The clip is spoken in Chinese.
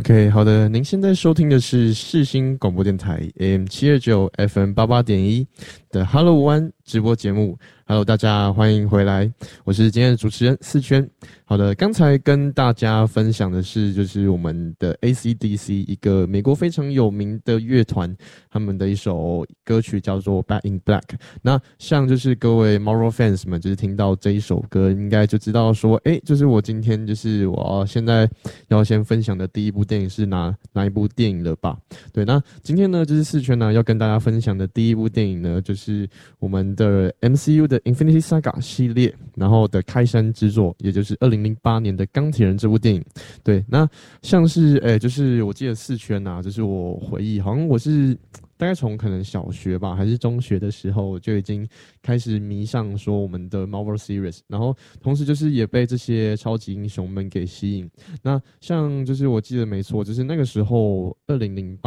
OK， 好的，您现在收听的是世新广播电台 AM729 FM88.1的 Hello One 直播节目。Hello， 大家欢迎回来，我是今天的主持人四圈。好的，刚才跟大家分享的是，就是我们的 AC/DC 一个美国非常有名的乐团，他们的一首歌曲叫做《Back in Black》。那像就是各位 Marvel fans 们，就是听到这一首歌，应该就知道说，就是我今天就是我现在要先分享的第一部电影是哪一部电影了吧？对，那今天呢，就是四圈呢要跟大家分享的第一部电影呢，就是我们的 MCU 的 Infinity Saga 系列，然后的开山之作，也就是2008年的钢铁人这部电影。对，那像是就是我记得四圈啊，就是我回忆，好像我是大概从可能小学吧，还是中学的时候，就已经开始迷上说我们的 Marvel Series， 然后同时就是也被这些超级英雄们给吸引。那像就是我记得没错，就是那个时候2008